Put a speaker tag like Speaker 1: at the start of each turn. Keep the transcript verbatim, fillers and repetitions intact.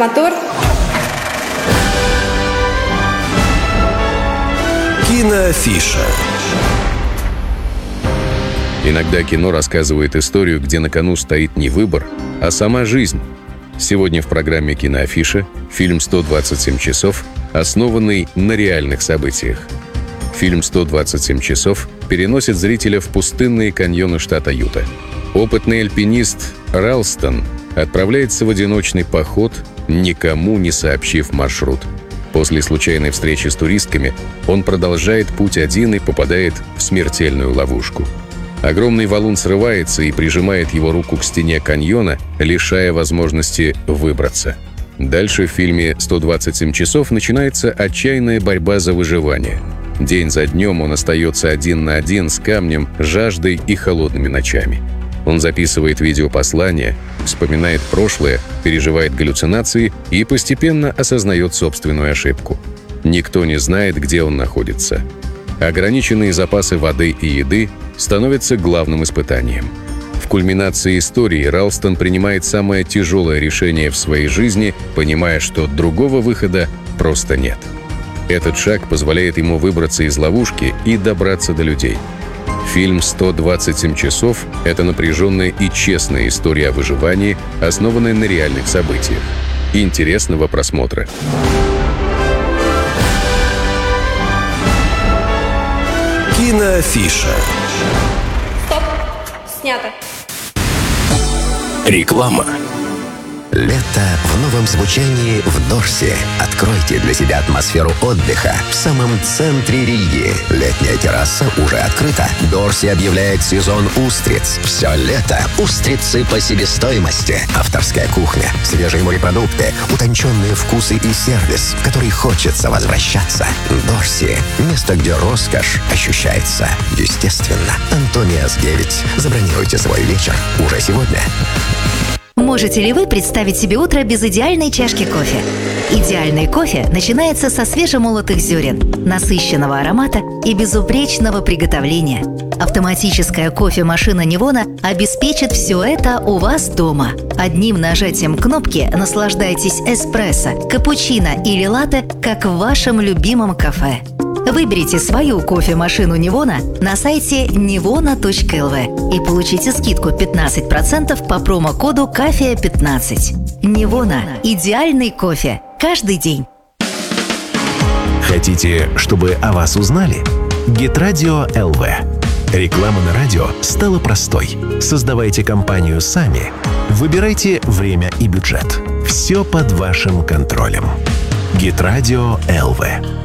Speaker 1: мотор.
Speaker 2: Киноафиша.
Speaker 3: Иногда кино рассказывает историю, где на кону стоит не выбор, а сама жизнь. Сегодня в программе «Киноафиша» фильм «сто двадцать семь часов», основанный на реальных событиях. Фильм «сто двадцать семь часов» переносит зрителя в пустынные каньоны штата Юта. Опытный альпинист Ралстон отправляется в одиночный поход, никому не сообщив маршрут. После случайной встречи с туристками он продолжает путь один и попадает в смертельную ловушку. Огромный валун срывается и прижимает его руку к стене каньона, лишая возможности выбраться. Дальше в фильме «сто двадцать семь часов» начинается отчаянная борьба за выживание. День за днем он остается один на один с камнем, жаждой и холодными ночами. Он записывает видеопослания, вспоминает прошлое, переживает галлюцинации и постепенно осознает собственную ошибку. Никто не знает, где он находится. Ограниченные запасы воды и еды становятся главным испытанием. В кульминации истории Ралстон принимает самое тяжелое решение в своей жизни, понимая, что другого выхода просто нет. Этот шаг позволяет ему выбраться из ловушки и добраться до людей. Фильм «сто двадцать семь часов» — это напряженная и честная история о выживании, основанная на реальных событиях. Интересного просмотра!
Speaker 2: Киноафиша.
Speaker 1: Стоп. Снято.
Speaker 2: Реклама.
Speaker 4: Лето в новом звучании в Дорсе. Откройте для себя атмосферу отдыха в самом центре Риги. Летняя терраса уже открыта. Дорси объявляет сезон устриц. Все лето устрицы по себестоимости. Авторская кухня, свежие морепродукты, утонченные вкусы и сервис, в который хочется возвращаться. Дорси – место, где роскошь ощущается естественно. Антониас девять. Забронируйте свой вечер уже сегодня.
Speaker 5: Можете ли вы представить себе утро без идеальной чашки кофе? Идеальный кофе начинается со свежемолотых зерен, насыщенного аромата и безупречного приготовления. Автоматическая кофемашина Нивона обеспечит все это у вас дома. Одним нажатием кнопки наслаждайтесь эспрессо, капучино или латте, как в вашем любимом кафе. Выберите свою кофемашину Нивона на сайте нивона точка эл ви и получите скидку пятнадцать процентов по промокоду кафе пятнадцать. Нивона – идеальный кофе каждый день.
Speaker 2: Хотите, чтобы о вас узнали? Гитрадио эл ви. Реклама на радио стала простой. Создавайте компанию сами. Выбирайте время и бюджет. Все под вашим контролем. Гитрадио эл ви.